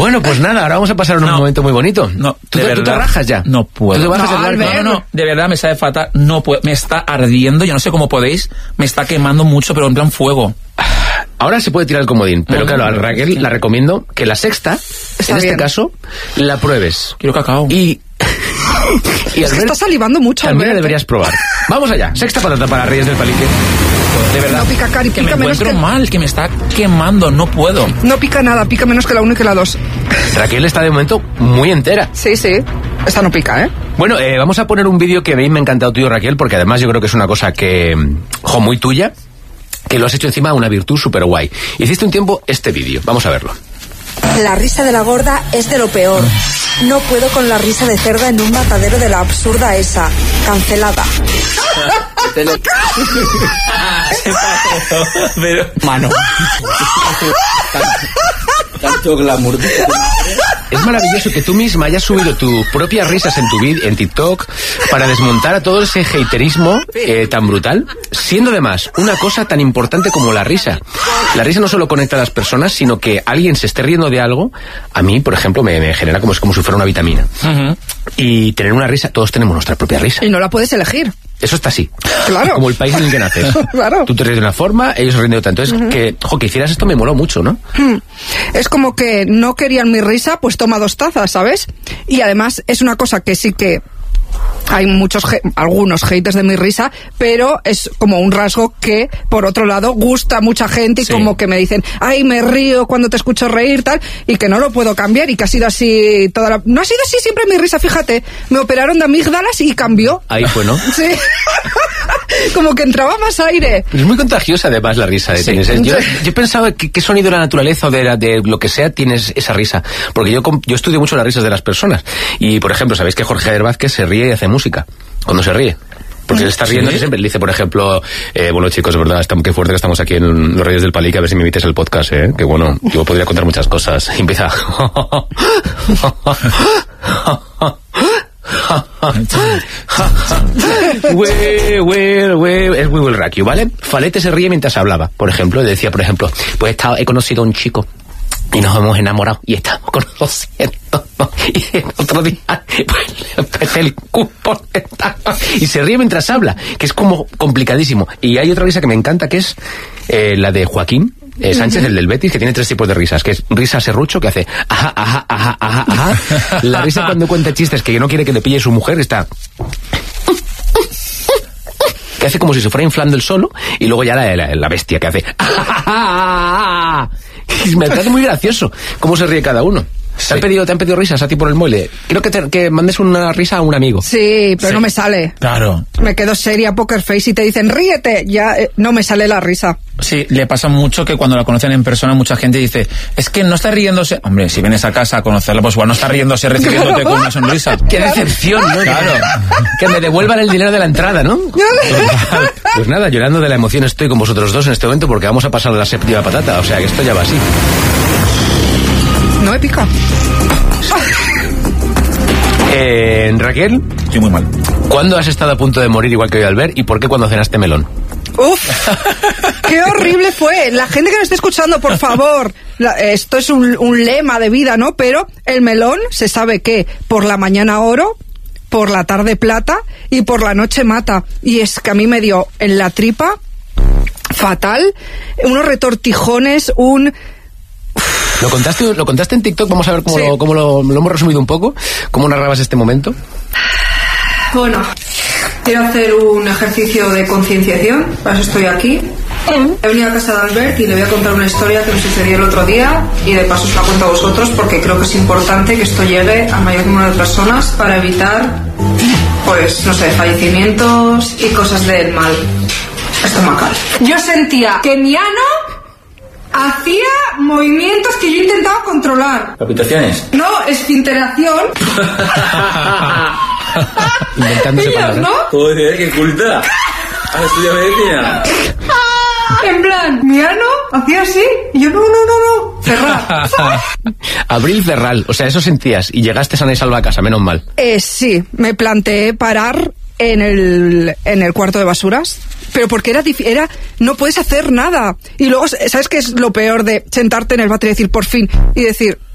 Bueno, pues nada, ahora vamos a pasar un momento muy bonito. No, ¿Tú te rajas ya? No puedo. ¿Tú te bajas del barco? No, de verdad me sabe fatal. No puedo. Me está ardiendo, yo no sé cómo podéis. Me está quemando mucho, pero en plan fuego. Ahora se puede tirar el comodín, pero claro, a Raquel la recomiendo que la sexta, en este caso, la pruebes. Quiero cacao. Y es que está salivando mucho. También la deberías probar. Vamos allá, sexta patata para Reyes del Palique. De verdad. No pica, Cari, que pica me menos encuentro mal, que me está quemando, no puedo. No pica nada, pica menos que la 1 y que la 2. Raquel está de momento muy entera. Sí. Esta no pica, ¿eh? Bueno, vamos a poner un vídeo que a mí me ha encantado tuyo, Raquel, porque además yo creo que es una cosa que, muy tuya, que lo has hecho encima una virtud súper guay. Hiciste un tiempo este vídeo, vamos a verlo. La risa de la gorda es de lo peor. No puedo con la risa de cerda en un matadero de la absurda esa. Cancelada. Pero... Mano. Tanto glamour. Es maravilloso que tú misma hayas subido tus propias risas en tu en TikTok para desmontar a todo ese haterismo tan brutal, siendo además una cosa tan importante como la risa. La risa no solo conecta a las personas, sino que alguien se esté riendo de algo, a mí, por ejemplo, me genera como si fuera una vitamina. Y tener una risa, todos tenemos nuestra propia risa. Y no la puedes elegir. Eso está así. Claro. Como el país en el que naces. Claro. Tú te ríes de una forma, ellos se ríen de otra. Entonces, que hicieras esto me moló mucho, ¿no? Es como que no querían mi risa, pues toma 2 tazas, ¿sabes? Y además es una cosa que sí que hay algunos haters de mi risa, pero es como un rasgo que, por otro lado, gusta a mucha gente y como que me dicen, ay, me río cuando te escucho reír, tal, y que no lo puedo cambiar y que ha sido así no ha sido así siempre mi risa, fíjate, me operaron de amígdalas y cambió. Ahí fue, ¿no? Sí. Como que entraba más aire. Es muy contagiosa además la risa de tienes. Yo pensaba que qué sonido de la naturaleza o de lo que sea tienes esa risa, porque yo estudio mucho las risas de las personas y, por ejemplo, sabéis que Jorge Javier Vázquez se ríe y hace música cuando se ríe. Porque él está riendo y siempre le dice, por ejemplo, bueno, chicos, de verdad, qué fuerte que estamos aquí en los Reyes del Palique, a ver si me invites al podcast, que bueno, yo podría contar muchas cosas. Y empieza... We will rock you, ¿vale? Falete se ríe mientras hablaba, por ejemplo, y decía, por ejemplo, pues he conocido a un chico y nos hemos enamorado y estamos conociendo, ¿no? Y el otro día pues el cupo y se ríe mientras habla, que es como complicadísimo. Y hay otra risa que me encanta, que es la de Joaquín Sánchez, el del Betis, que tiene 3 tipos de risas, que es risa serrucho, que hace ajá, ajá, ajá, ajá, ajá. La risa cuando cuenta chistes que no quiere que le pille su mujer está... que hace como si se fuera inflando el solo, y luego ya la bestia que hace... Me parece muy gracioso cómo se ríe cada uno. ¿Te han pedido risas a ti por el muelle? Creo que mandes una risa a un amigo. Sí, pero no me sale. Claro. Me quedo seria, poker face, y te dicen, ríete. Ya no me sale la risa. Sí, le pasa mucho que cuando la conocen en persona mucha gente dice, es que no está riéndose. Hombre, si vienes a casa a conocerla, pues igual no está riéndose recibiéndote con una sonrisa. ¡Qué decepción, ¿no? Claro. Que me devuelvan el dinero de la entrada, ¿no? Pues nada, llorando de la emoción estoy con vosotros dos en este momento porque vamos a pasar a la séptima patata. O sea, que esto ya va así. No me pica. Raquel, estoy muy mal. ¿Cuándo has estado a punto de morir igual que hoy Albert y por qué cuando cenaste melón? ¡Uf! ¡Qué horrible fue! La gente que me esté escuchando, por favor, esto es un lema de vida, ¿no? Pero el melón se sabe que por la mañana oro, por la tarde plata y por la noche mata. Y es que a mí me dio en la tripa fatal, unos retortijones, ¿Lo contaste en TikTok? Vamos a ver cómo lo hemos resumido un poco. ¿Cómo narrabas este momento? Bueno, quiero hacer un ejercicio de concienciación, para eso estoy aquí. He venido a casa de Albert y le voy a contar una historia que me sucedió el otro día y de paso os la cuento a vosotros porque creo que es importante que esto llegue al mayor número de personas para evitar, pues, no sé, fallecimientos y cosas del mal estomacal. Yo sentía que mi ano hacía movimientos que yo intentaba controlar. ¿Palpitaciones? No, esfinteración. Inventándose palabras, ¿no? Joder, qué culta. ¿Has estudiado medicina? En plan, mi ano hacía así. Y yo, no. Cerrar. Abril Cerral. O sea, eso sentías. Y llegaste sana y salva a casa, menos mal. Sí, me planteé parar en el cuarto de basuras, pero porque era no puedes hacer nada. Y luego, ¿sabes qué es lo peor de sentarte en el váter y decir por fin? Y decir,